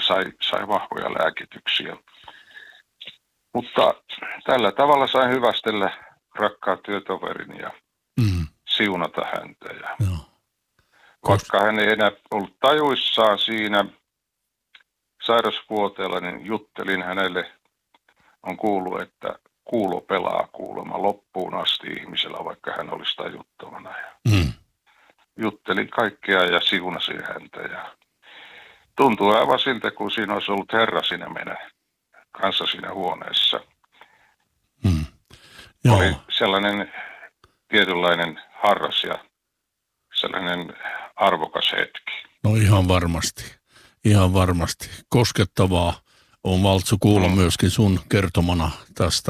sai vahvoja lääkityksiä. Mutta tällä tavalla sain hyvästellä rakkaat työtoverini ja siunata häntä. Ja vaikka hän ei enää ollut tajuissaan siinä sairausvuoteella, niin juttelin hänelle. On kuullut, että kuulo pelaa kuulemma loppuun asti ihmisellä, vaikka hän olisi tajuttomana. Juttelin kaikkea ja siunasin häntä. Ja tuntui aivan siltä, kun siinä olisi ollut Herra siinä meidän kanssa siinä huoneessa. Oli sellainen tietynlainen harras ja sellainen arvokas hetki. No ihan varmasti. Koskettavaa on Valtsu kuulla myöskin sun kertomana tästä.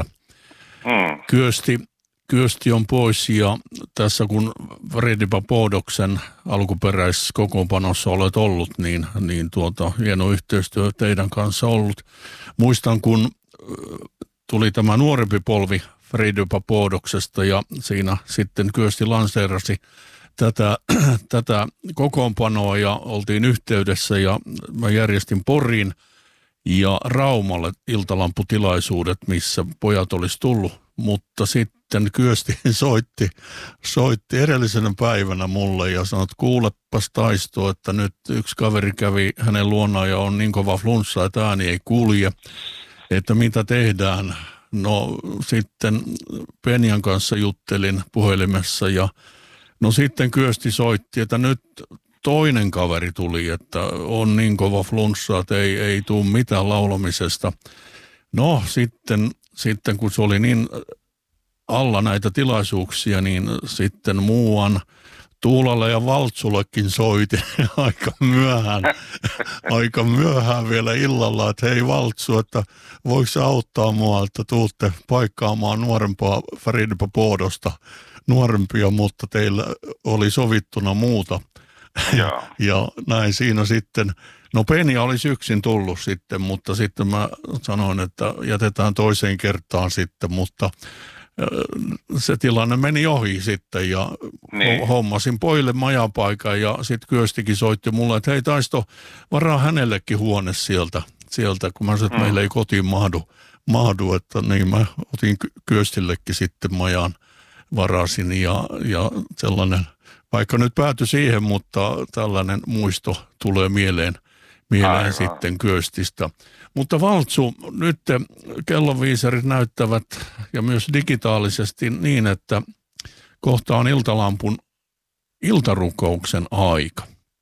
Kyösti on pois ja tässä kun Fredi Papodoksen alkuperäiskokoonpanossa olet ollut, niin hieno yhteistyö teidän kanssa ollut. Muistan, kun tuli tämä nuorempi polvi Fredi Papodoksesta ja siinä sitten Kyösti lanseerasi tätä kokoonpanoa ja oltiin yhteydessä ja mä järjestin Poriin ja Raumalle iltalamputilaisuudet, missä pojat olisi tullut, mutta sitten Kyösti soitti edellisenä päivänä mulle ja sanoi, että kuulepas Taisto, että nyt yksi kaveri kävi hänen luonaan ja on niin kova flunssa, että ääni ei kulje, että mitä tehdään. No sitten Penjan kanssa juttelin puhelimessa ja no sitten Kyösti soitti, että nyt toinen kaveri tuli, että on niin kova flunssa, että ei tule mitään laulamisesta. No sitten kun se oli niin alla näitä tilaisuuksia, niin sitten muuan Tuulalle ja Valtsullekin soitin aika myöhään vielä illalla, että hei Valtsu, että voiko se auttaa mua, että tuutte paikkaamaan nuorempaa Fredi Papodosta, nuorempia, mutta teillä oli sovittuna muuta. Ja näin siinä sitten, no Penja olisi yksin tullut sitten, mutta sitten mä sanoin, että jätetään toiseen kertaan sitten, mutta se tilanne meni ohi sitten ja hommasin pojille majapaikan ja sitten Kyöstikin soitti mulle, että hei Taisto, varaa hänellekin huone sieltä kun mä sanoin, että meillä ei kotiin mahdu, että niin mä otin Kyöstillekin sitten majan varasin ja sellainen, vaikka nyt päätyi siihen, mutta tällainen muisto tulee mieleen sitten Kyöstistä. Mutta Valtsu, nyt kellonviisarit näyttävät ja myös digitaalisesti niin, että kohta on Iltalampun iltarukouksen aika.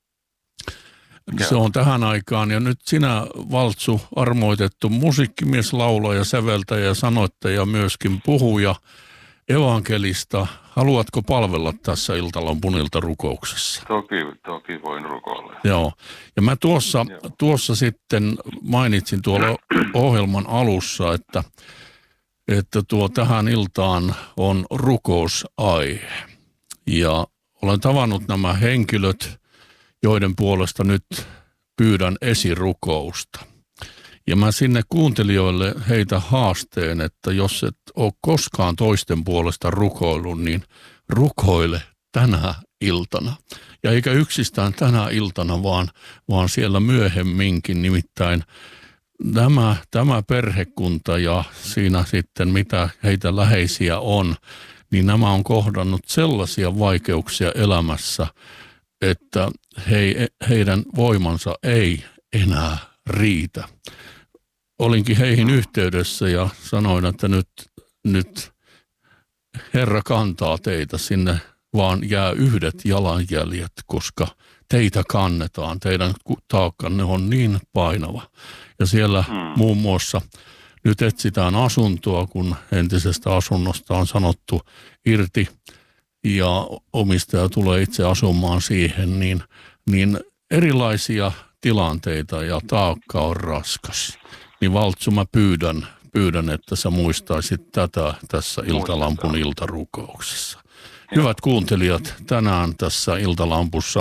Se on tähän aikaan ja nyt sinä Valtsu, armoitettu musiikkimies, laulaja, säveltäjä, sanoittaja, myöskin puhuja, evankelista. Haluatko palvella tässä Iltalampun iltarukouksessa? Toki voin rukoilla. Joo. Ja mä tuossa sitten mainitsin tuolla ohjelman alussa, että tähän iltaan on rukousaihe. Ja olen tavannut nämä henkilöt, joiden puolesta nyt pyydän esirukousta. Ja mä sinne kuuntelijoille heitä haasteen, että jos et ole koskaan toisten puolesta rukoillut, niin rukoile tänä iltana. Ja eikä yksistään tänä iltana, vaan siellä myöhemminkin, nimittäin tämä perhekunta ja siinä sitten mitä heitä läheisiä on, niin nämä on kohdannut sellaisia vaikeuksia elämässä, että heidän voimansa ei enää riitä. Olinkin heihin yhteydessä ja sanoin, että nyt Herra kantaa teitä, sinne vaan jää yhdet jalanjäljet, koska teitä kannetaan, teidän taakkanne on niin painava. Ja siellä muun muassa nyt etsitään asuntoa, kun entisestä asunnosta on sanottu irti ja omistaja tulee itse asumaan siihen, niin erilaisia tilanteita ja taakka on raskas. Niin Valtsu, mä pyydän, että sä muistaisit tätä tässä Iltalampun iltarukouksessa. Hyvät kuuntelijat, tänään tässä Iltalampussa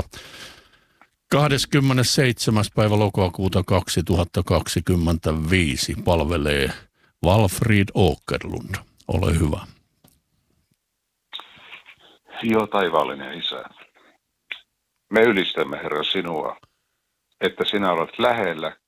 27. päivä lokakuuta 2025 palvelee Valfrid Åkerlund. Ole hyvä. Joo, taivaallinen Isä. Me ylistämme, Herra, sinua, että sinä olet lähellä